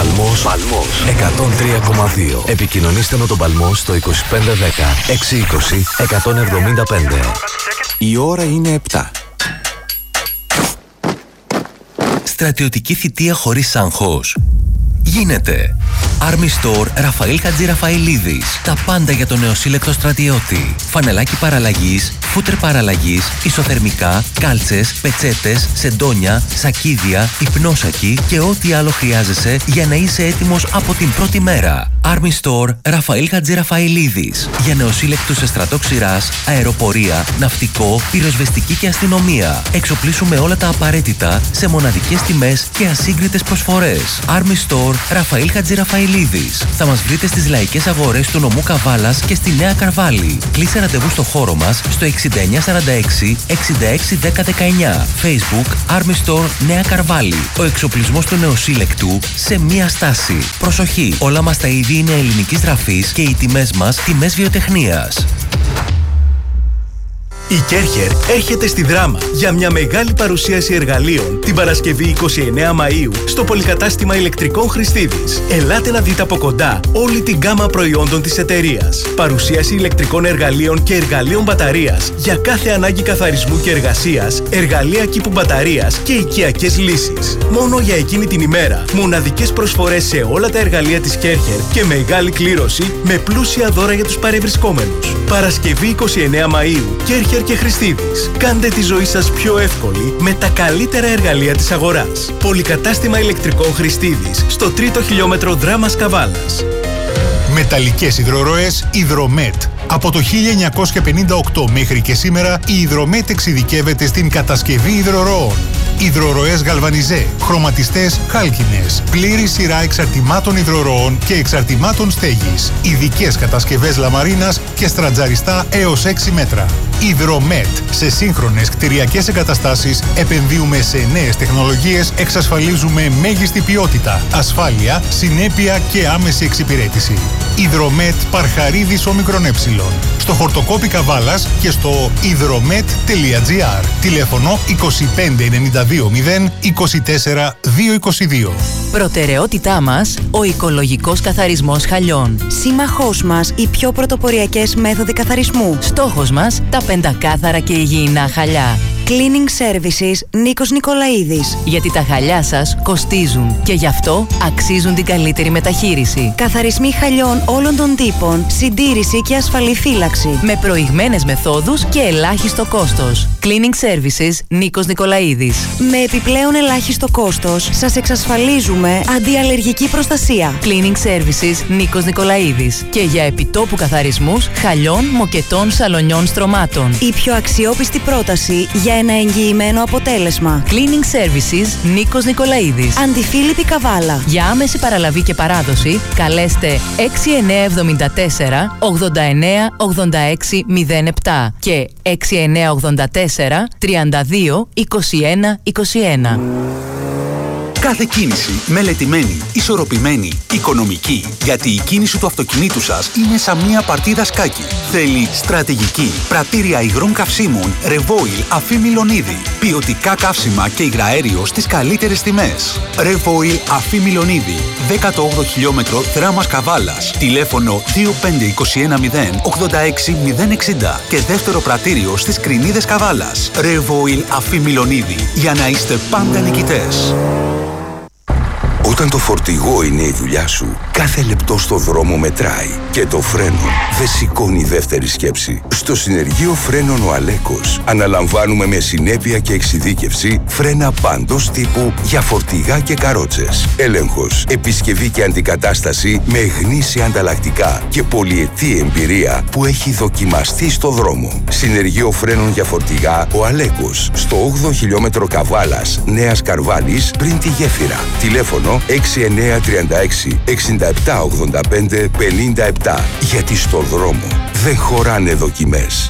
Παλμός 103,2. Επικοινωνήστε με τον Παλμό στο 2510 620 175. Η ώρα είναι 7. Στρατιωτική θητεία χωρίς άγχος. Γίνεται. Army Store Ραφαήλ Χατζηραφαηλίδης. Τα πάντα για τον νεοσύλλεκτο στρατιώτη. Φανελάκι παραλλαγής, φούτερ παραλλαγής, ισοθερμικά, κάλτσες, πετσέτες, σεντόνια, σακίδια, υπνόσακι και ό,τι άλλο χρειάζεσαι για να είσαι έτοιμος από την πρώτη μέρα. Army Store Ραφαήλ Χατζηραφαηλίδης. Για νεοσύλλεκτους σε στρατό ξηράς, αεροπορία, ναυτικό, πυροσβεστική και αστυνομία. Εξοπλίσουμε όλα τα απαραίτητα σε μοναδικές τιμές και ασύγκριτες προσφορές. Army Store Ραφαήλ Χατζηραφαηλίδης. Θα μας βρείτε στις λαϊκές αγορές του νομού Καβάλας και στη Νέα Καρβάλη. Κλείσε ραντεβού στο χώρο μας στο 6946 661019. Facebook Army Store Νέα Καρβάλη. Ο εξοπλισμός του νεοσύλλεκτου σε μία στάση. Προσοχή! Όλα μας τα είδη είναι ελληνικής γραφής και οι τιμές μας τιμές βιοτεχνίας. Η Κέρχερ έρχεται στη Δράμα για μια μεγάλη παρουσίαση εργαλείων την Παρασκευή 29 Μαΐου στο πολυκατάστημα ηλεκτρικών Χριστίδης. Ελάτε να δείτε από κοντά όλη την γκάμα προϊόντων της εταιρείας. Παρουσίαση ηλεκτρικών εργαλείων και εργαλείων μπαταρίας για κάθε ανάγκη καθαρισμού και εργασίας, εργαλεία κήπου μπαταρίας και οικιακές λύσεις. Μόνο για εκείνη την ημέρα, μοναδικές προσφορές σε όλα τα εργαλεία της Κέρχερ και μεγάλη κλήρωση με πλούσια δώρα για τους παρευρισκόμενους. Παρασκευή 29 Μαΐου, Κέρχερ και Χριστίδης. Κάντε τη ζωή σας πιο εύκολη με τα καλύτερα εργαλεία της αγοράς. Πολυκατάστημα ηλεκτρικών Χριστίδης, στο 3ο χιλιόμετρο Δράμας Καβάλας. Μεταλλικές υδροροές Υδρομέτ. Από το 1958 μέχρι και σήμερα η Υδρομέτ εξειδικεύεται στην κατασκευή υδροροών. Υδροροές γαλβανιζέ, χρωματιστές χάλκινες, πλήρη σειρά εξαρτημάτων υδροροών και εξαρτημάτων στέγης, ειδικές κατασκευές λαμαρίνας και στρατζαριστά έως 6 μέτρα. Υδρομέτ. Σε σύγχρονες κτηριακές εγκαταστάσεις επενδύουμε σε νέες τεχνολογίες, εξασφαλίζουμε μέγιστη ποιότητα, ασφάλεια, συνέπεια και άμεση εξυπηρέτηση. Υδρομέτ Παρχαρίδης ΟΜΕ. Στο χορτοκόπι Καβάλας και στο hydromet.gr. Τηλέφωνο 2592 0 24 222. Προτεραιότητά μας, ο οικολογικός καθαρισμός χαλιών. Σύμμαχός μας, οι πιο πρωτοποριακές μέθοδοι καθαρισμού. Στόχος μας, τα πεντακάθαρα και υγιεινά χαλιά. Cleaning Services Νίκος Νικολαίδης. Γιατί τα χαλιά σας κοστίζουν και γι' αυτό αξίζουν την καλύτερη μεταχείριση. Καθαρισμοί χαλιών όλων των τύπων, συντήρηση και ασφαλή φύλαξη. Με προηγμένες μεθόδους και ελάχιστο κόστος. Cleaning Services Νίκος Νικολαίδης. Με επιπλέον ελάχιστο κόστος, σας εξασφαλίζουμε αντιαλλεργική προστασία. Cleaning Services Νίκος Νικολαίδης. Και για επιτόπου καθαρισμούς χαλιών, μοκετών, σαλονιών, στρωμάτων. Η πιο αξιόπιστη πρόταση για ένα εγγυημένο αποτέλεσμα. Cleaning Services Νίκος Νικολαίδης. Αντιφίλιππη Καβάλα. Για άμεση παραλαβή και παράδοση καλέστε 6974 89 86 07 και 6984 32 21 21. Κάθε κίνηση μελετημένη, ισορροπημένη, οικονομική. Γιατί η κίνηση του αυτοκινήτου σας είναι σαν μια παρτίδα σκάκι. Θέλει στρατηγική, πρατήρια υγρών καυσίμων, Revoil Αφή Μιλονίδη. Ποιοτικά καύσιμα και υγραέριο στις καλύτερες τιμές. Revoil Αφή Μιλονίδη. 18ο χιλιόμετρο Δράμας Καβάλας. Τηλέφωνο 2521 0 86 060 και δεύτερο πρατήριο στις Κρινίδες Καβάλας. Revoil Αφή Μιλονίδη. Για να είστε πάντα νικητές. Όταν το φορτηγό είναι η δουλειά σου, κάθε λεπτό στο δρόμο μετράει και το φρένο δεν σηκώνει δεύτερη σκέψη. Στο συνεργείο φρένων ο Αλέκος αναλαμβάνουμε με συνέπεια και εξειδίκευση φρένα παντός τύπου για φορτηγά και καρότσες. Έλεγχος, επισκευή και αντικατάσταση με γνήσια ανταλλακτικά και πολυετή εμπειρία που έχει δοκιμαστεί στο δρόμο. Συνεργείο φρένων για φορτηγά ο Αλέκος, στο 8ο χιλιόμετρο Καβάλας, Νέας Καρβάλης, πριν τη γέφυρα. Τηλέφωνο 6936 6785 57. Γιατί στο δρόμο δεν χωράνε δοκιμές.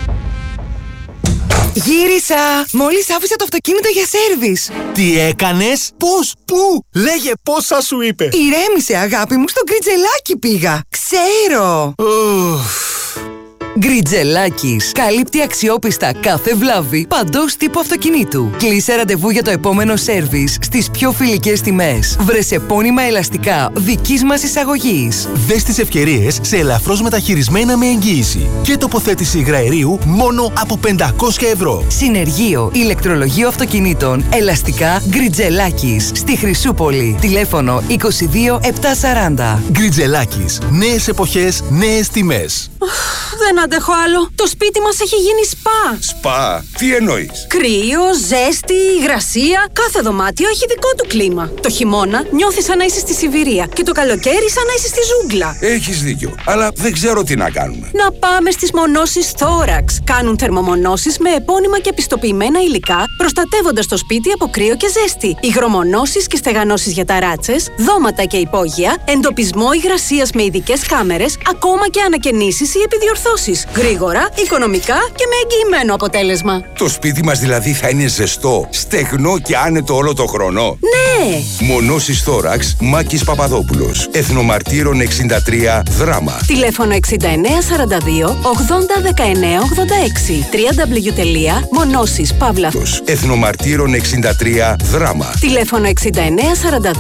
Γύρισα! Μόλις άφησα το αυτοκίνητο για σέρβις. Τι έκανες? Πώς? Πού? Λέγε πόσα σου είπε. Ηρέμησε αγάπη μου, στο Γκριτζελάκι πήγα. Ξέρω. Γκριτζελάκης. Καλύπτει αξιόπιστα κάθε βλάβη παντός τύπου αυτοκινήτου. Κλείσε ραντεβού για το επόμενο σέρβις στις πιο φιλικές τιμές. Βρες επώνυμα ελαστικά δικής μας εισαγωγής. Δες τις ευκαιρίες σε ελαφρώς μεταχειρισμένα με εγγύηση και τοποθέτηση υγραερίου μόνο από 500 ευρώ. Συνεργείο ηλεκτρολογίου αυτοκινήτων ελαστικά Γκριτζελάκης στη Χρυσούπολη. Τηλέφωνο 22 740. Γκριτζελάκης. Νέες εποχές, νέες τιμές. Δεν αντέχω άλλο. Το σπίτι μας έχει γίνει σπα. Σπα? Τι εννοείς? Κρύο, ζέστη, υγρασία. Κάθε δωμάτιο έχει δικό του κλίμα. Το χειμώνα νιώθεις σαν να είσαι στη Σιβηρία και το καλοκαίρι σαν να είσαι στη ζούγκλα. Έχεις δίκιο, αλλά δεν ξέρω τι να κάνουμε. Να πάμε στις μονώσεις Thorax. Κάνουν θερμομονώσεις με επώνυμα και πιστοποιημένα υλικά, προστατεύοντας το σπίτι από κρύο και ζέστη. Υγρομονώσεις και στεγανώσεις για ταράτσες, δώματα και υπόγεια, εντοπισμό υγρασίας με ειδικές κάμερες, ακόμα και ανακαινήσεις ή επιδιορθώσεις. Γρήγορα, οικονομικά και με εγγυημένο αποτέλεσμα. Το σπίτι μας δηλαδή θα είναι ζεστό, στεγνό και άνετο όλο το χρόνο? Ναι! Μονώσεις Thorax, Μάκης Παπαδόπουλος. Εθνομαρτύρων 63, Δράμα. Τηλέφωνο 6942 80 19 86. www.monosispavla. Εθνομαρτύρων 63, Δράμα. Τηλέφωνο 6942